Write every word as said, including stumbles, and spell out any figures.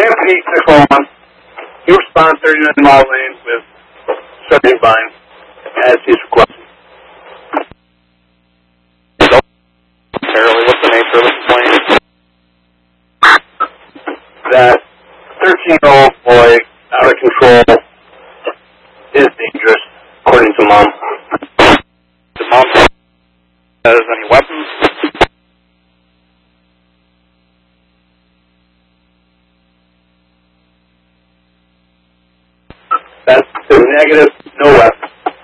Anthony six one one. You respond thirty-nine mile lane with subject line as he's requested. Apparently, what's the nature of the complaint? That thirteen-year-old boy out of control is dangerous, according to mom. The mom has any weapons? That's the negative, no weapons.